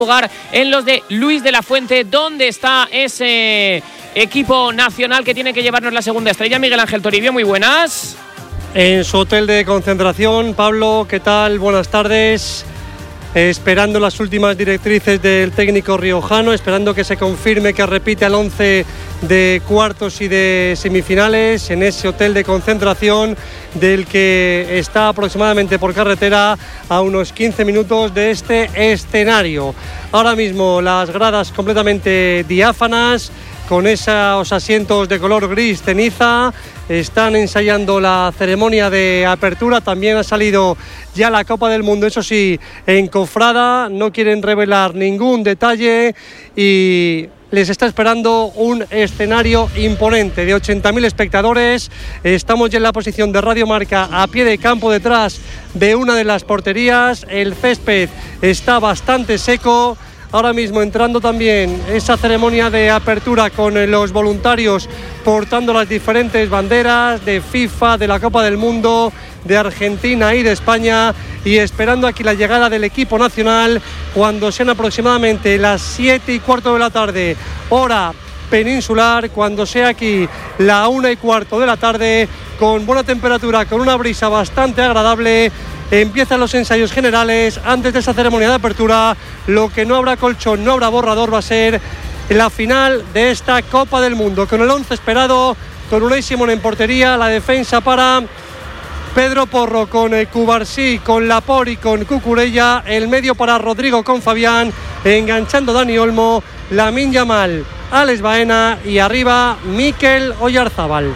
Lugar en los de Luis de la Fuente, donde está ese equipo nacional que tiene que llevarnos la segunda estrella. Miguel Ángel Toribio, muy buenas. En su hotel de concentración, Pablo, ¿qué tal? Buenas tardes. Esperando las últimas directrices del técnico riojano, esperando que se confirme que repite al 11 de cuartos y de semifinales en ese hotel de concentración del que está aproximadamente por carretera a unos 15 minutos de este escenario. Ahora mismo las gradas completamente diáfanas, con esos asientos de color gris ceniza. Están ensayando la ceremonia de apertura. También ha salido ya la Copa del Mundo, eso sí, encofrada. No quieren revelar ningún detalle y les está esperando un escenario imponente de 80.000 espectadores. Estamos ya en la posición de Radio Marca, a pie de campo, detrás de una de las porterías. El césped está bastante seco. Ahora mismo entrando también esa ceremonia de apertura con los voluntarios portando las diferentes banderas de FIFA, de la Copa del Mundo, de Argentina y de España, y esperando aquí la llegada del equipo nacional cuando sean aproximadamente las 7:15 de la tarde, hora peninsular, cuando sea aquí la 1:15 de la tarde, con buena temperatura, con una brisa bastante agradable. Empiezan los ensayos generales antes de esa ceremonia de apertura. Lo que no habrá colchón, no habrá borrador, va a ser la final de esta Copa del Mundo, con el 11 esperado, con Unai Simón en portería, la defensa para Pedro Porro, con Cubarsí, con Laporte y con Cucurella, el medio para Rodrigo con Fabián, enganchando Dani Olmo, Lamine Yamal, Alex Baena y arriba Mikel Oyarzábal.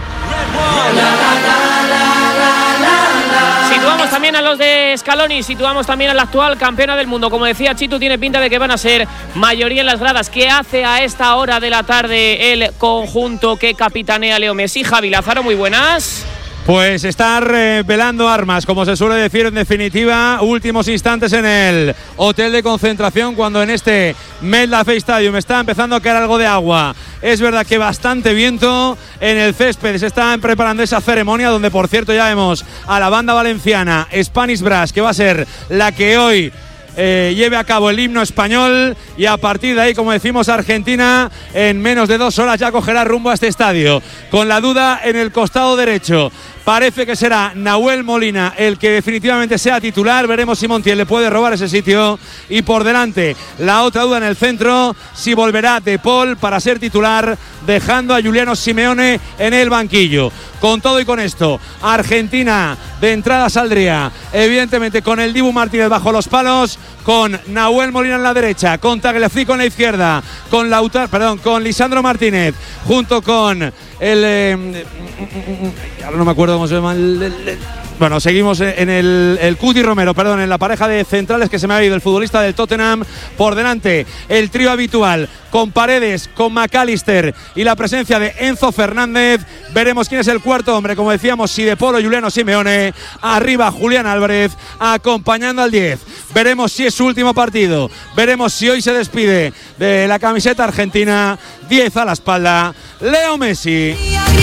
Situamos también a los de Scaloni, situamos también a la actual campeona del mundo. Como decía Chitu, tiene pinta de que van a ser mayoría en las gradas. ¿Qué hace a esta hora de la tarde el conjunto que capitanea Leo Messi? Javi Lázaro, muy buenas. Pues estar velando armas, como se suele decir, en definitiva. Últimos instantes en el hotel de concentración, cuando en este MetLife Stadium está empezando a caer algo de agua. Es verdad que bastante viento en el césped. Se está preparando esa ceremonia, donde por cierto ya vemos a la banda valenciana Spanish Brass, que va a ser la que hoy lleve a cabo el himno español, y a partir de ahí, como decimos, Argentina en menos de 2 horas ya cogerá rumbo a este estadio, con la duda en el costado derecho. Parece que será Nahuel Molina el que definitivamente sea titular. Veremos si Montiel le puede robar ese sitio. Y por delante, la otra duda en el centro, si volverá De Paul para ser titular, dejando a Juliano Simeone en el banquillo. Con todo y con esto, Argentina de entrada saldría, evidentemente, con el Dibu Martínez bajo los palos, con Nahuel Molina en la derecha, con Tagliafico en la izquierda, con Lisandro Martínez, junto con ahora no me acuerdo cómo se llama bueno, seguimos en el Cuti Romero, en la pareja de centrales, que se me ha ido el futbolista del Tottenham. Por delante, el trío habitual, con Paredes, con McAllister y la presencia de Enzo Fernández. Veremos quién es el cuarto hombre, como decíamos, si De Paul o Juliano Simeone. Arriba, Julián Álvarez, acompañando al 10. Veremos si es su último partido. Veremos si hoy se despide de la camiseta argentina. 10 a la espalda, Leo Messi.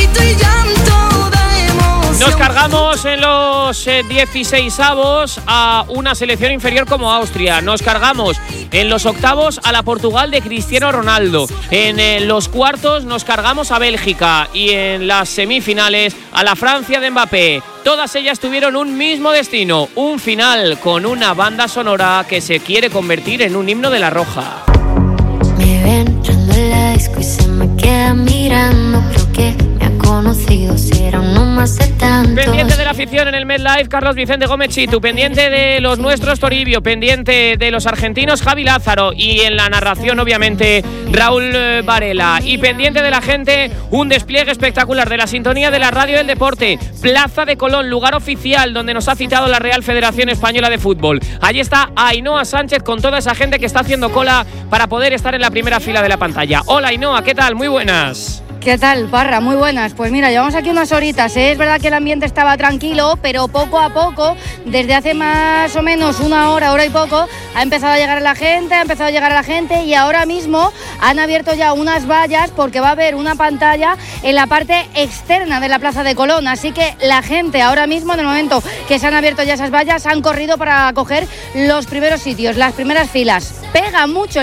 Nos cargamos en los 16avos a una selección inferior como Austria. Nos cargamos en los octavos a la Portugal de Cristiano Ronaldo. En los cuartos nos cargamos a Bélgica. Y en las semifinales a la Francia de Mbappé. Todas ellas tuvieron un mismo destino. Un final con una banda sonora que se quiere convertir en un himno de la Roja. Me ven entrando en la disco y se me queda mirando. Creo que me ha conocido, será uno más de tantos. Pendiente de la afición en el MetLife, Carlos Vicente Gómez Chitu. Pendiente de los nuestros, Toribio. Pendiente de los argentinos, Javi Lázaro. Y en la narración, obviamente, Raúl Varela. Y pendiente de la gente, un despliegue espectacular de la sintonía de la radio del deporte. Plaza de Colón, lugar oficial donde nos ha citado la Real Federación Española de Fútbol. Allí está Ainhoa Sánchez con toda esa gente que está haciendo cola para poder estar en la primera fila de la pantalla. Hola Ainhoa, ¿qué tal? Muy buenas. ¿Qué tal, Parra? Muy buenas. Pues mira, llevamos aquí unas horitas, ¿eh? Es verdad que el ambiente estaba tranquilo, pero poco a poco, desde hace más o menos una hora y poco, ha empezado a llegar la gente y ahora mismo han abierto ya unas vallas porque va a haber una pantalla en la parte externa de la Plaza de Colón. Así que la gente ahora mismo, en el momento que se han abierto ya esas vallas, han corrido para coger los primeros sitios, las primeras filas. Pega mucho